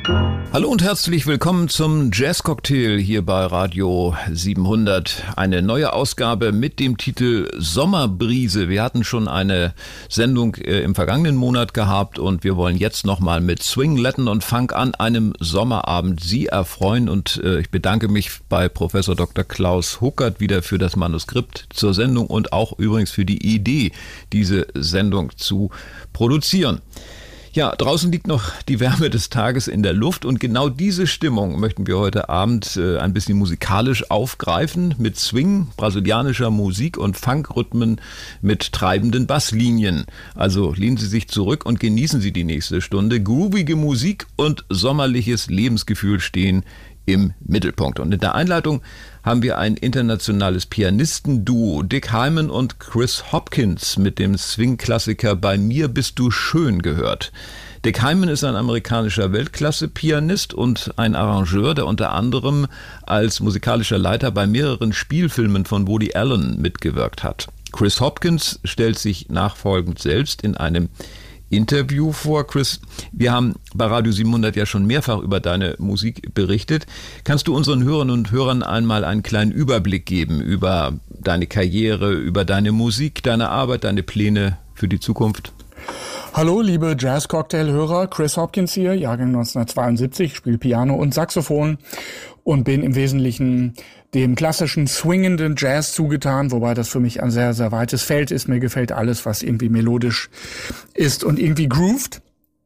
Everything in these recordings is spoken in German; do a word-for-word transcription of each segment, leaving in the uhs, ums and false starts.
Hallo und herzlich willkommen zum Jazz-Cocktail hier bei Radio siebenhundert. Eine neue Ausgabe mit dem Titel Sommerbrise. Wir hatten schon eine Sendung äh, im vergangenen Monat gehabt und wir wollen jetzt nochmal mit Swing, Latin und Funk an einem Sommerabend Sie erfreuen. Und äh, ich bedanke mich bei Professor Doktor Klaus Huckert wieder für das Manuskript zur Sendung und auch übrigens für die Idee, diese Sendung zu produzieren. Ja, draußen liegt noch die Wärme des Tages in der Luft und genau diese Stimmung möchten wir heute Abend äh, ein bisschen musikalisch aufgreifen mit Swing, brasilianischer Musik und Funkrhythmen mit treibenden Basslinien. Also lehnen Sie sich zurück und genießen Sie die nächste Stunde. Groovige Musik und sommerliches Lebensgefühl stehen im Mittelpunkt. Und in der Einleitung haben wir ein internationales Pianistenduo, Dick Hyman und Chris Hopkins, mit dem Swing-Klassiker Bei mir bist du schön gehört. Dick Hyman ist ein amerikanischer Weltklasse-Pianist und ein Arrangeur, der unter anderem als musikalischer Leiter bei mehreren Spielfilmen von Woody Allen mitgewirkt hat. Chris Hopkins stellt sich nachfolgend selbst in einem Interview vor. Chris, wir haben bei Radio siebenhundert ja schon mehrfach über deine Musik berichtet. Kannst du unseren Hörerinnen und Hörern einmal einen kleinen Überblick geben über deine Karriere, über deine Musik, deine Arbeit, deine Pläne für die Zukunft? Hallo, liebe Jazz-Cocktail-Hörer, Chris Hopkins hier, Jahrgang neunzehnhundertzweiundsiebzig, spiele Piano und Saxophon und bin im Wesentlichen dem klassischen swingenden Jazz zugetan, wobei das für mich ein sehr, sehr weites Feld ist. Mir gefällt alles, was irgendwie melodisch ist und irgendwie grooved.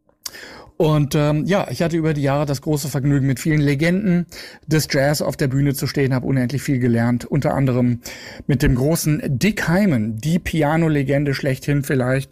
Und ähm, ja, ich hatte über die Jahre das große Vergnügen, mit vielen Legenden des Jazz auf der Bühne zu stehen, habe unendlich viel gelernt, unter anderem mit dem großen Dick Hyman, die Piano-Legende schlechthin vielleicht,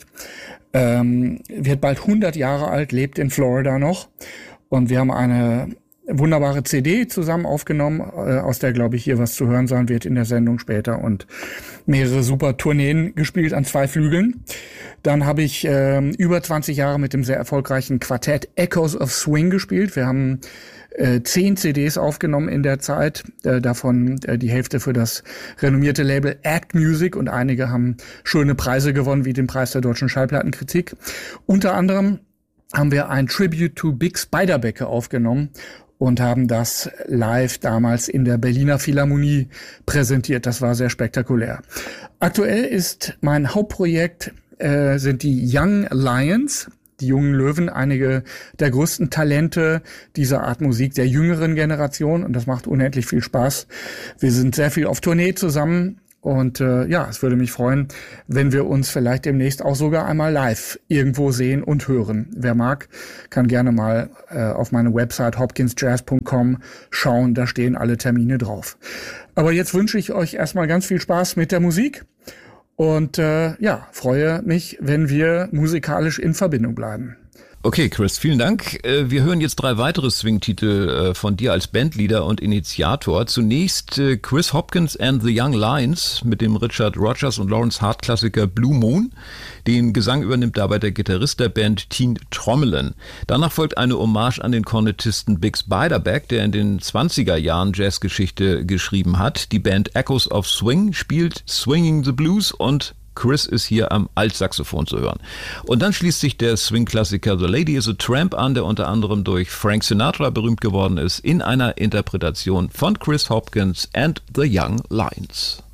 ähm, wird bald hundert Jahre alt, lebt in Florida noch und wir haben eine wunderbare C D zusammen aufgenommen, äh, aus der, glaube ich, hier was zu hören sein wird in der Sendung später und mehrere super Tourneen gespielt an zwei Flügeln. Dann habe ich äh, über zwanzig Jahre mit dem sehr erfolgreichen Quartett Echoes of Swing gespielt. Wir haben äh, zehn C Ds aufgenommen in der Zeit, äh, davon äh, die Hälfte für das renommierte Label Act Music und einige haben schöne Preise gewonnen, wie den Preis der deutschen Schallplattenkritik. Unter anderem haben wir ein Tribute to Bix Beiderbecke aufgenommen und haben das live damals in der Berliner Philharmonie präsentiert. Das war sehr spektakulär. Aktuell ist mein Hauptprojekt, äh, sind die Young Lions, die jungen Löwen, einige der größten Talente dieser Art Musik der jüngeren Generation. Und das macht unendlich viel Spaß. Wir sind sehr viel auf Tournee zusammen. Und äh, ja, es würde mich freuen, wenn wir uns vielleicht demnächst auch sogar einmal live irgendwo sehen und hören. Wer mag, kann gerne mal äh, auf meine Website hopkins jazz punkt com schauen, da stehen alle Termine drauf. Aber jetzt wünsche ich euch erstmal ganz viel Spaß mit der Musik und äh, ja, freue mich, wenn wir musikalisch in Verbindung bleiben. Okay, Chris, vielen Dank. Wir hören jetzt drei weitere Swing-Titel von dir als Bandleader und Initiator. Zunächst Chris Hopkins and the Young Lions mit dem Richard Rodgers und Lawrence Hart-Klassiker Blue Moon. Den Gesang übernimmt dabei der Gitarrist der Band Tien Trommelen. Danach folgt eine Hommage an den Kornettisten Bix Beiderbecke, der in den zwanziger Jahren Jazzgeschichte geschrieben hat. Die Band Echoes of Swing spielt Swinging the Blues und Chris ist hier am Altsaxophon zu hören. Und dann schließt sich der Swing-Klassiker The Lady is a Tramp an, der unter anderem durch Frank Sinatra berühmt geworden ist, in einer Interpretation von Chris Hopkins and the Young Lions.